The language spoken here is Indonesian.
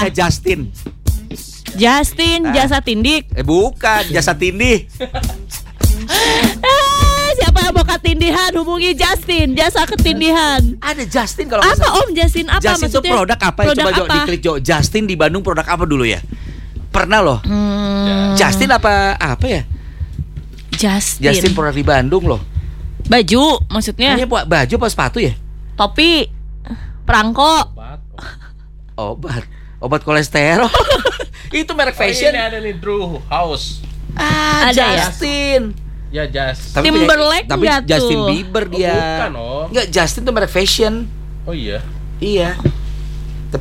namanya Justin. Jasa tindik. Bukan, jasa tindih. Siapa yang mau ketindihan hubungi Justin, jasa ketindihan. Ada Justin kalau Apa Om Justin apa Justin itu maksudnya? produk apa ya? Coba Jo diklik Jo. Justin di Bandung produk apa dulu ya? Pernah loh. Justin apa ya? Justin produk di Bandung loh. Baju maksudnya? Hanya buat baju apa sepatu ya? Topi, perangko. Obat kolesterol. Itu merek fashion. Ini ada nih Drew House. Ada Justin. Ya Just. Timberlake tapi enggak tuh? Justin Bieber dia. Bukan, Om. Enggak, Justin tuh merek fashion. Oh iya. Iya.